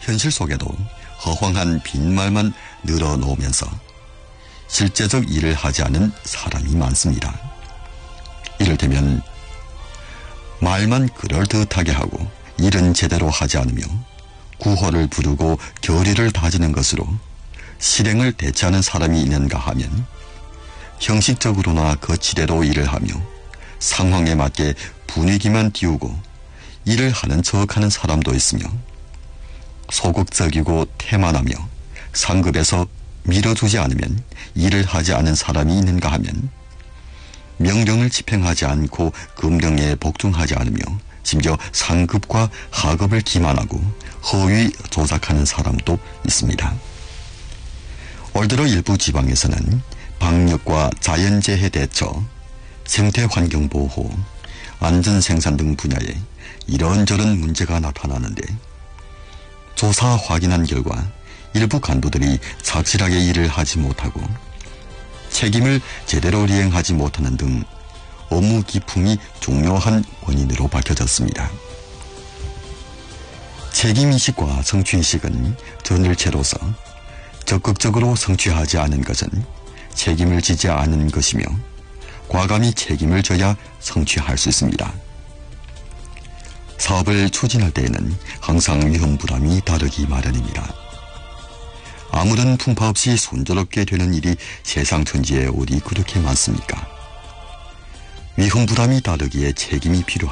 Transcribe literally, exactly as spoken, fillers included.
현실 속에도 허황한 빈말만 늘어놓으면서 실제적 일을 하지 않은 사람이 많습니다. 이를테면 말만 그럴듯하게 하고 일은 제대로 하지 않으며 구호를 부르고 결의를 다지는 것으로 실행을 대체하는 사람이 있는가 하면 형식적으로나 거치대로 일을 하며 상황에 맞게 분위기만 띄우고 일을 하는 척하는 사람도 있으며 소극적이고 태만하며 상급에서 밀어주지 않으면 일을 하지 않은 사람이 있는가 하면 명령을 집행하지 않고 금령에 복종하지 않으며 심지어 상급과 하급을 기만하고 허위 조작하는 사람도 있습니다. 올 들어 일부 지방에서는 방역과 자연재해 대처, 생태환경보호, 안전생산 등 분야에 이런저런 문제가 나타나는데 조사 확인한 결과 일부 간부들이 착실하게 일을 하지 못하고 책임을 제대로 이행하지 못하는 등 업무 기풍이 중요한 원인으로 밝혀졌습니다. 책임의식과 성취의식은 전일체로서 적극적으로 성취하지 않은 것은 책임을 지지 않은 것이며 과감히 책임을 져야 성취할 수 있습니다. 사업을 추진할 때에는 항상 위험부담이 따르기 마련입니다. 아무런 풍파 없이 순조롭게 되는 일이 세상 천지에 어디 그렇게 많습니까? 위험부담이 따르기에 책임이 필요합니다.